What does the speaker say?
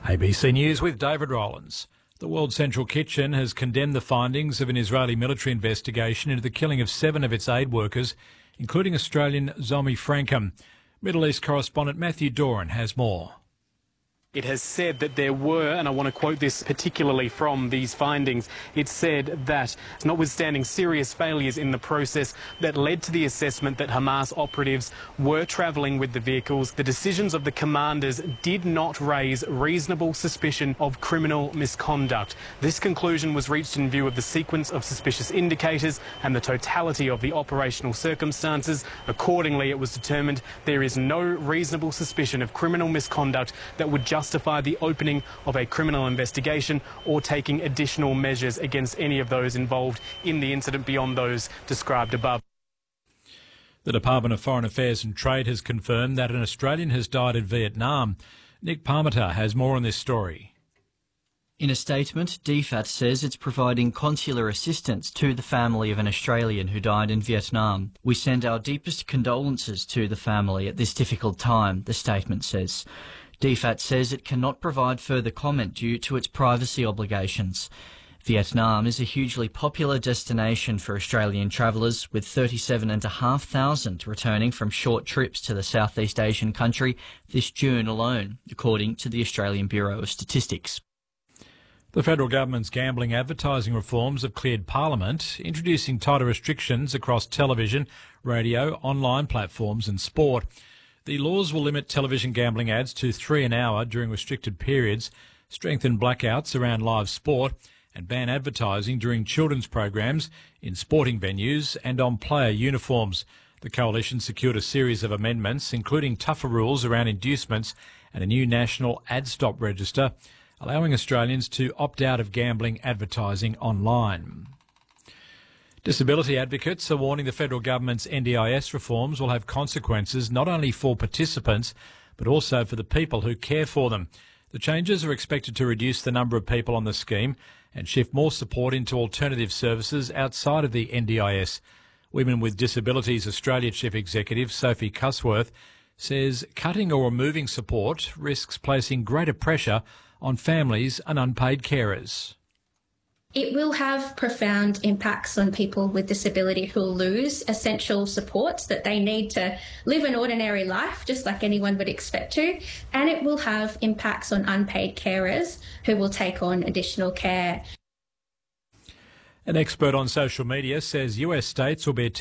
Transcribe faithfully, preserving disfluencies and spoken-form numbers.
A B C News with David Rowlands. The World Central Kitchen has condemned the findings of an Israeli military investigation into the killing of seven of its aid workers, including Australian Zomi Frankham. Middle East correspondent Matthew Doran has more. It has said that there were, and I want to quote this particularly from these findings, it said that notwithstanding serious failures in the process that led to the assessment that Hamas operatives were travelling with the vehicles, the decisions of the commanders did not raise reasonable suspicion of criminal misconduct. This conclusion was reached in view of the sequence of suspicious indicators and the totality of the operational circumstances. Accordingly, it was determined there is no reasonable suspicion of criminal misconduct that would justify justify the opening of a criminal investigation or taking additional measures against any of those involved in the incident beyond those described above. The Department of Foreign Affairs and Trade has confirmed that an Australian has died in Vietnam. Nick Parmenter has more on this story. In a statement, D F A T says it's providing consular assistance to the family of an Australian who died in Vietnam. We send our deepest condolences to the family at this difficult time, the statement says. D F A T says it cannot provide further comment due to its privacy obligations. Vietnam is a hugely popular destination for Australian travellers, with thirty-seven thousand five hundred returning from short trips to the Southeast Asian country this June alone, according to the Australian Bureau of Statistics. The federal government's gambling advertising reforms have cleared Parliament, introducing tighter restrictions across television, radio, online platforms and sport. The laws will limit television gambling ads to three an hour during restricted periods, strengthen blackouts around live sport, and ban advertising during children's programs in sporting venues and on player uniforms. The coalition secured a series of amendments, including tougher rules around inducements and a new national ad stop register, allowing Australians to opt out of gambling advertising online. Disability advocates are warning the federal government's N D I S reforms will have consequences not only for participants but also for the people who care for them. The changes are expected to reduce the number of people on the scheme and shift more support into alternative services outside of the N D I S. Women with Disabilities Australia Chief Executive Sophie Cusworth says cutting or removing support risks placing greater pressure on families and unpaid carers. It will have profound impacts on people with disability who will lose essential supports that they need to live an ordinary life, just like anyone would expect to. And it will have impacts on unpaid carers who will take on additional care. An expert on social media says U S states will be